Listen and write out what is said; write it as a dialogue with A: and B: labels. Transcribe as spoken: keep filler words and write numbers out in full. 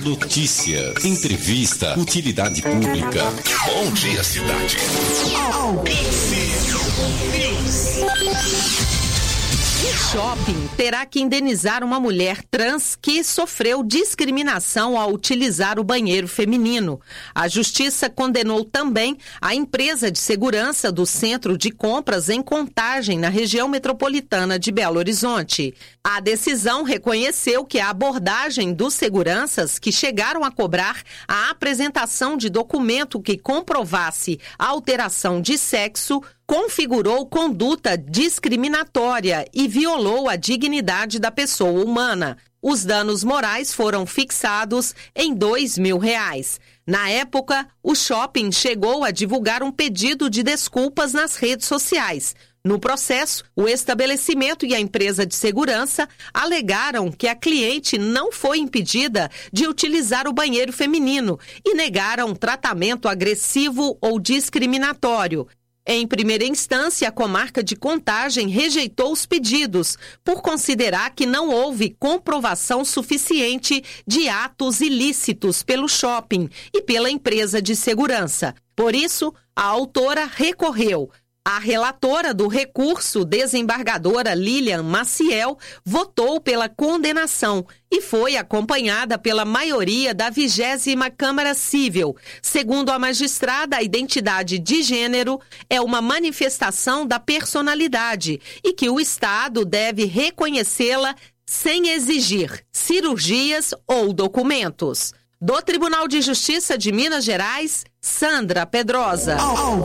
A: Notícias, entrevista, utilidade pública. Bom dia, cidade.
B: O shopping terá que indenizar uma mulher trans que sofreu discriminação ao utilizar o banheiro feminino. A Justiça condenou também a empresa de segurança do Centro de Compras em Contagem, na região metropolitana de Belo Horizonte. A decisão reconheceu que a abordagem dos seguranças que chegaram a cobrar a apresentação de documento que comprovasse a alteração de sexo configurou conduta discriminatória e violou a dignidade da pessoa humana. Os danos morais foram fixados em dois mil reais. Na época, o shopping chegou a divulgar um pedido de desculpas nas redes sociais. No processo, o estabelecimento e a empresa de segurança alegaram que a cliente não foi impedida de utilizar o banheiro feminino e negaram tratamento agressivo ou discriminatório. Em primeira instância, a comarca de Contagem rejeitou os pedidos, por considerar que não houve comprovação suficiente de atos ilícitos pelo shopping e pela empresa de segurança. Por isso, a autora recorreu. A relatora do recurso, desembargadora Lilian Maciel, votou pela condenação e foi acompanhada pela maioria da vigésima Câmara Civil. Segundo a magistrada, a identidade de gênero é uma manifestação da personalidade e que o Estado deve reconhecê-la sem exigir cirurgias ou documentos. Do Tribunal de Justiça de Minas Gerais, Sandra Pedrosa.